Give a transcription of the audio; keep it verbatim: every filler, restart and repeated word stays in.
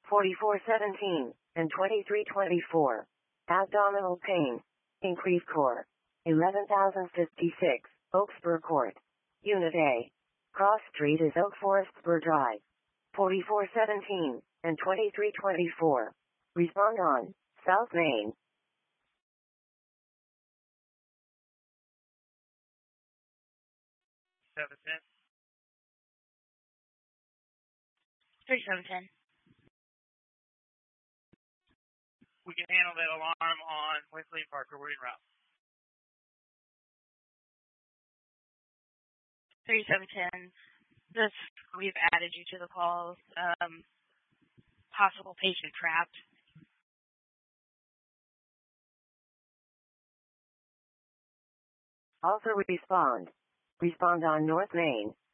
forty-four seventeen, and twenty-three twenty-four. Abdominal pain. Increased core. eleven thousand fifty-six, Oaksburg Court. Unit A. Cross Street is Oak Forest Spur Drive. forty-four seventeen, and twenty-three twenty-four. Respond on South Main. seven ten. thirty-seven ten. We can handle that alarm on Wesley and Parker. We're en route. thirty-seven ten. This, we've added you to the calls. Um, possible patient trapped. Also respond. Respond on North Main.